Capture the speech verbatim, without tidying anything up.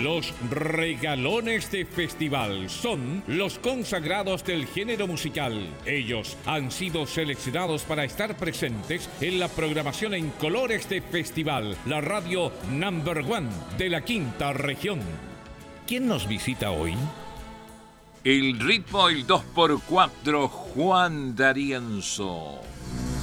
Los regalones de festival son los consagrados del género musical. Ellos han sido seleccionados para estar presentes en la programación en colores de festival, la radio number one de la quinta región. ¿Quién nos visita hoy? El ritmo, el dos por cuatro, Juan D'Arienzo.